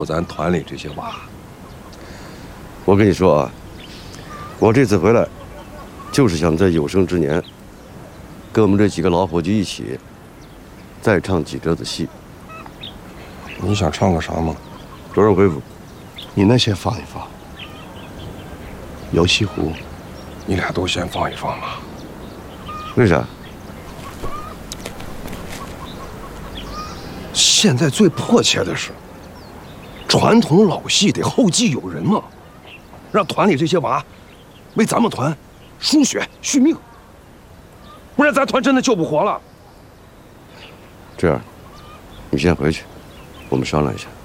咱团里这些娃。 我跟你说啊，我这次回来，就是想在有生之年，跟我们这几个老伙计一起，再唱几折子戏。 你想唱个啥吗？ 卓人回府， 你那先放一放。游西湖， 你俩都先放一放吧。 为啥？ 现在最迫切的是，传统老戏得后继有人嘛，让团里这些娃为咱们团输血续命，不然咱团真的救不活了。 这样，你先回去，我们商量一下。